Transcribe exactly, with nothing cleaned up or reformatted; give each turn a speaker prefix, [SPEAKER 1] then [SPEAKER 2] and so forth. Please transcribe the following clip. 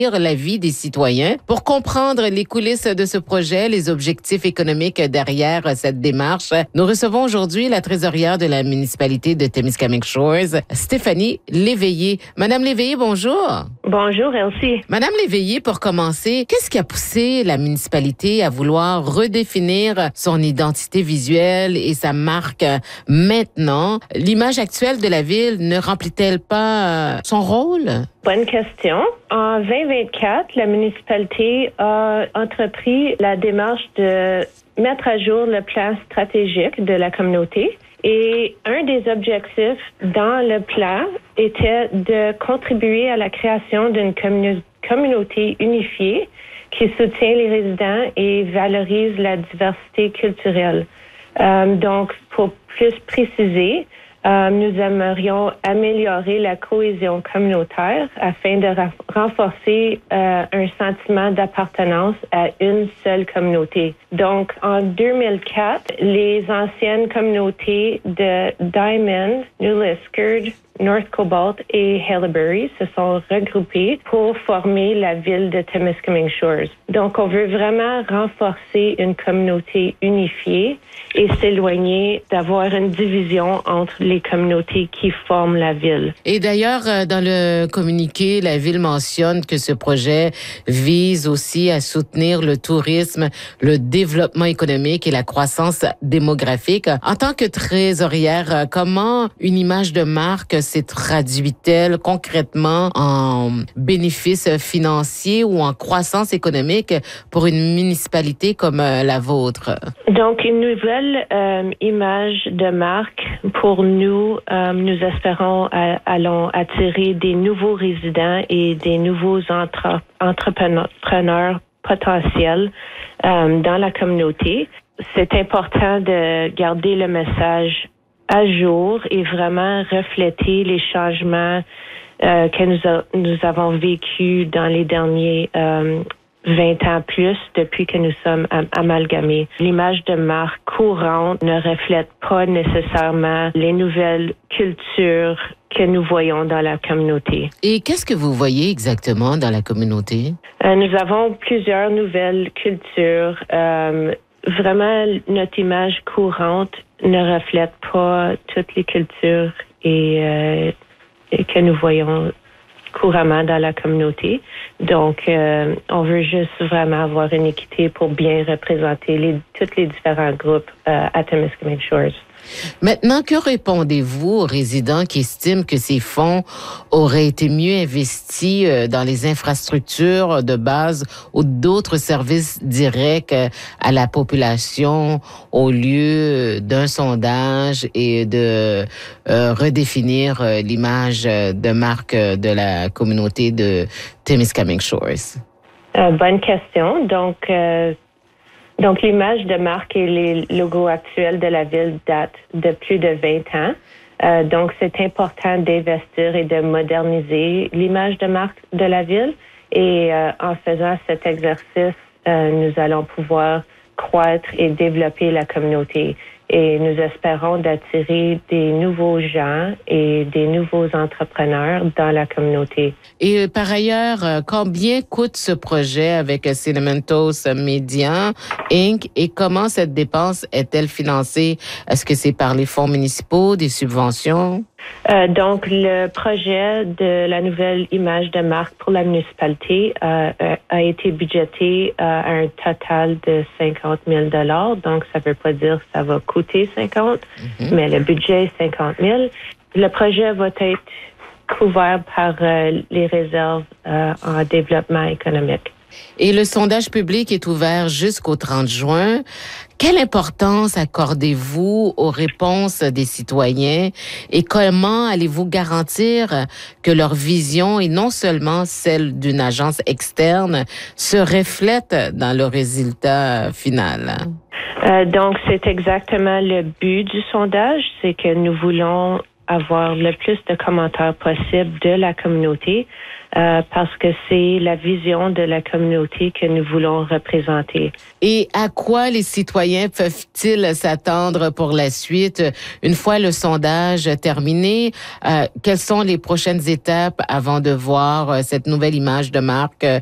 [SPEAKER 1] la vie des citoyens. Pour comprendre les coulisses de ce projet, les objectifs économiques derrière cette démarche, nous recevons aujourd'hui la trésorière de la municipalité de Témiscamingue Shores, Stéphanie Léveillé. Madame Léveillé, bonjour.
[SPEAKER 2] Bonjour, Elsie.
[SPEAKER 1] Madame Léveillé, pour commencer, qu'est-ce qui a poussé la municipalité à vouloir redéfinir son identité visuelle et sa marque maintenant? L'image actuelle de la ville ne remplit-elle pas son rôle?
[SPEAKER 2] Bonne question. En vingt vingt-quatre, la municipalité a entrepris la démarche de mettre à jour le plan stratégique de la communauté. Et un des objectifs dans le plan était de contribuer à la création d'une commun- communauté unifiée qui soutient les résidents et valorise la diversité culturelle. Euh, donc, pour plus préciser, Euh, nous aimerions améliorer la cohésion communautaire afin de ra- renforcer euh, un sentiment d'appartenance à une seule communauté. Donc, en deux mille quatre, les anciennes communautés de Diamond, New Liskeard, North Cobalt et Haileybury se sont regroupées pour former la ville de Témiscamingue Shores. Donc, on veut vraiment renforcer une communauté unifiée et s'éloigner d'avoir une division entre les communautés qui forment la ville.
[SPEAKER 1] Et d'ailleurs, dans le communiqué, la ville mentionne que ce projet vise aussi à soutenir le tourisme, le développement économique et la croissance démographique. En tant que trésorière, comment une image de marque s'est traduit-elle concrètement en bénéfices financiers ou en croissance économique pour une municipalité comme la vôtre?
[SPEAKER 2] Donc, une nouvelle euh, image de marque pour nous, euh, nous espérons euh, allons attirer des nouveaux résidents et des nouveaux entre- entrepreneurs potentiels euh, dans la communauté. C'est important de garder le message à jour et vraiment refléter les changements euh, que nous, a, nous avons vécus dans les derniers euh, vingt ans plus depuis que nous sommes am- amalgamés. L'image de marque courante ne reflète pas nécessairement les nouvelles cultures que nous voyons dans la communauté.
[SPEAKER 1] Et qu'est-ce que vous voyez exactement dans la communauté?
[SPEAKER 2] Euh, nous avons plusieurs nouvelles cultures. Euh, vraiment, notre image courante ne reflète pas toutes les cultures et, euh, et que nous voyons couramment dans la communauté. Donc, euh, on veut juste vraiment avoir une équité pour bien représenter les, tous les différents groupes euh, à Témiscamingue Shores.
[SPEAKER 1] Maintenant, que répondez-vous aux résidents qui estiment que ces fonds auraient été mieux investis dans les infrastructures de base ou d'autres services directs à la population au lieu d'un sondage et de euh, redéfinir l'image de marque de la communauté de Témiscamingue Shores?
[SPEAKER 2] Euh, bonne question. Donc, euh, Donc, l'image de marque et les logos actuels de la ville datent de plus de vingt ans. Euh, donc, c'est important d'investir et de moderniser l'image de marque de la ville. Et euh, en faisant cet exercice, euh, nous allons pouvoir croître et développer la communauté. Et nous espérons d'attirer des nouveaux gens et des nouveaux entrepreneurs dans la communauté.
[SPEAKER 1] Et par ailleurs, combien coûte ce projet avec Cinementos Media Incorporated et comment cette dépense est-elle financée? Est-ce que c'est par les fonds municipaux, des subventions?
[SPEAKER 2] Euh, donc, le projet de la nouvelle image de marque pour la municipalité euh, a été budgété euh, à un total de cinquante mille dollars. Donc, ça ne veut pas dire que ça va coûter cinquante, mm-hmm. mais le budget est cinquante mille. Le projet va être couvert par euh, les réserves euh, en développement économique.
[SPEAKER 1] Et le sondage public est ouvert jusqu'au trente juin. Quelle importance accordez-vous aux réponses des citoyens et comment allez-vous garantir que leur vision, et non seulement celle d'une agence externe, se reflète dans le résultat final?
[SPEAKER 2] Euh, donc, c'est exactement le but du sondage, c'est que nous voulons avoir le plus de commentaires possible de la communauté euh, parce que c'est la vision de la communauté que nous voulons représenter.
[SPEAKER 1] Et à quoi les citoyens peuvent-ils s'attendre pour la suite? Une fois le sondage terminé, euh, quelles sont les prochaines étapes avant de voir cette nouvelle image de marque